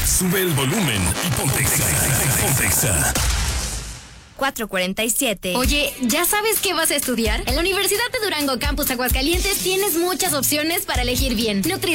Sube el volumen y ponte Exa. Ponte Exa. 4:47. Oye, ¿ya sabes qué vas a estudiar? En la Universidad de Durango Campus Aguascalientes tienes muchas opciones para elegir bien. Nutrición,